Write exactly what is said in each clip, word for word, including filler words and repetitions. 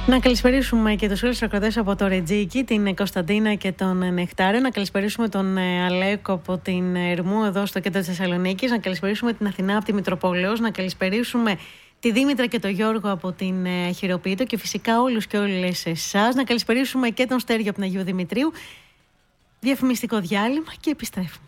Να καλησπερίσουμε και τους όλους τους ακροατές από το Ρετζίκι, την Κωνσταντίνα και τον Νεκτάριο. Να καλησπερίσουμε τον Αλέκο από την Ερμού εδώ στο κέντρο της Θεσσαλονίκης. Να καλησπερίσουμε την Αθηνά από τη Μητροπόλεως. Να καλησπερίσουμε τη Δήμητρα και τον Γιώργο από την Χειροποίητο και φυσικά όλους και όλες εσάς. Να καλησπερίσουμε και τον Στέργιο από την Αγίου Δημητρίου. Διαφημιστικό διάλειμμα και επιστρέφουμε.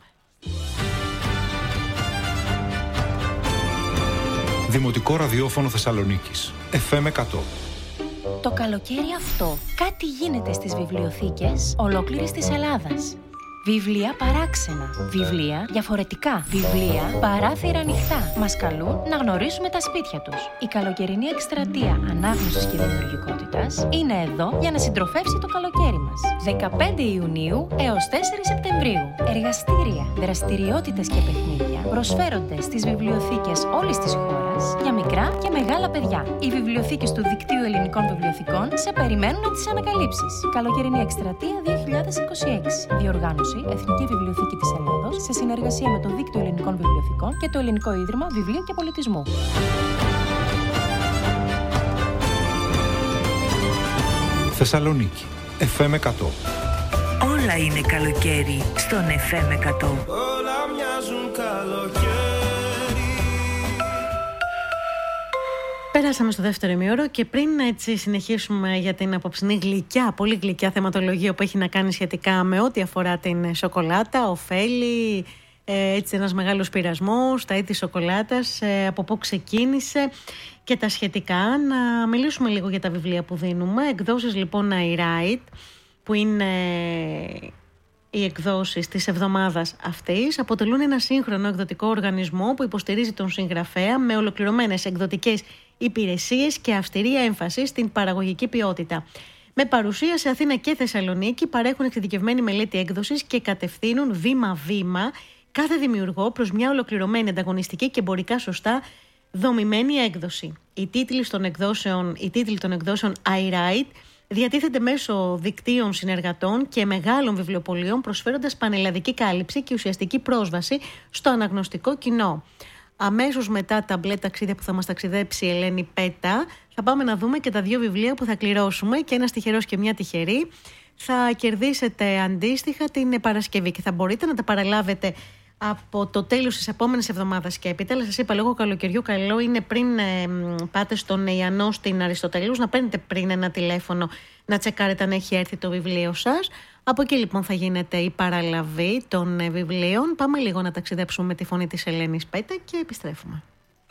Δημοτικό Ραδιόφωνο Θεσσαλονίκης, εφ εμ εκατό. Το καλοκαίρι αυτό κάτι γίνεται στις βιβλιοθήκες ολόκληρης της Ελλάδας. Βιβλία παράξενα, βιβλία διαφορετικά, βιβλία παράθυρα ανοιχτά. Μας καλούν να γνωρίσουμε τα σπίτια τους. Η καλοκαιρινή εκστρατεία ανάγνωσης και δημιουργικότητας είναι εδώ για να συντροφεύσει το καλοκαίρι μας. δεκαπέντε Ιουνίου έως τέσσερα Σεπτεμβρίου. Εργαστήρια, δραστηριότητες και παιχνίδια προσφέρονται στις βιβλιοθήκες όλης της χώρας για μικρά και μεγάλα παιδιά. Οι βιβλιοθήκες του Δικτύου Ελληνικών Βιβλιοθηκών σε περιμένουν να τις ανακαλύψεις. Καλοκαιρινή εκστρατεία δύο χιλιάδες είκοσι έξι. Διοργάνωση Εθνική Βιβλιοθήκη της Ελλάδος σε συνεργασία με το Δίκτυο Ελληνικών Βιβλιοθηκών και το Ελληνικό Ίδρυμα Βιβλίου και Πολιτισμού. Θεσσαλονίκη, εφ εμ εκατό. Όλα είναι καλοκαίρι στον εφ εμ εκατό. Όλα μοιάζουν καλοκαίρι. Πέρασαμε στο δεύτερο ημίωρο και πριν έτσι συνεχίσουμε για την απόψινή γλυκιά, πολύ γλυκιά θεματολογία που έχει να κάνει σχετικά με ό,τι αφορά την σοκολάτα, ωφέλη, έτσι ένας μεγάλος πειρασμός, τα είδη σοκολάτας, από πού ξεκίνησε και τα σχετικά. Να μιλήσουμε λίγο για τα βιβλία που δίνουμε. Εκδόσεις λοιπόν I Write, που είναι οι εκδόσεις της εβδομάδας αυτής, αποτελούν ένα σύγχρονο εκδοτικό οργανισμό που υποστηρίζει τον συγγραφέα με ολοκληρωμένες εκδοτικές υπηρεσίες και αυστηρή έμφαση στην παραγωγική ποιότητα. Με παρουσία σε Αθήνα και Θεσσαλονίκη, παρέχουν εξειδικευμένη μελέτη έκδοσης και κατευθύνουν βήμα-βήμα κάθε δημιουργό προς μια ολοκληρωμένη, ανταγωνιστική και εμπορικά σωστά δομημένη έκδοση. Οι τίτλοι των εκδόσεων, οι τίτλοι των εκδόσεων I Write διατίθενται μέσω δικτύων συνεργατών και μεγάλων βιβλιοπωλείων, προσφέροντας πανελλαδική κάλυψη και ουσιαστική πρόσβαση στο αναγνωστικό κοινό. Αμέσως μετά τα μπλε ταξίδια που θα μας ταξιδέψει η Ελένη Πέτα, θα πάμε να δούμε και τα δύο βιβλία που θα κληρώσουμε, και ένας τυχερός και μια τυχερή θα κερδίσετε αντίστοιχα την Παρασκευή και θα μπορείτε να τα παραλάβετε από το τέλος της επόμενης εβδομάδας και έπειτα. Αλλά σας είπα, λόγω καλοκαιριού καλό είναι πριν ε, πάτε στον Ιαννό στην Αριστοτέλους να παίρνετε πριν ένα τηλέφωνο να τσεκάρετε αν έχει έρθει το βιβλίο σας. Από εκεί λοιπόν θα γίνεται η παραλαβή των ε, βιβλίων. Πάμε λίγο να ταξιδέψουμε με τη φωνή της Ελένης Πέτα και επιστρέφουμε.